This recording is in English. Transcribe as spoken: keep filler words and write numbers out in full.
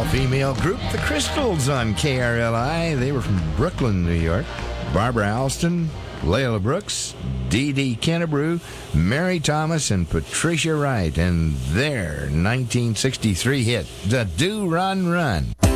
all-female group, the Crystals, on K R L I. They were from Brooklyn, New York. Barbara Alston, Layla Brooks, Dee Dee Kennebrew, Mary Thomas, and Patricia Wright, and their nineteen sixty-three hit, The Do Run Run.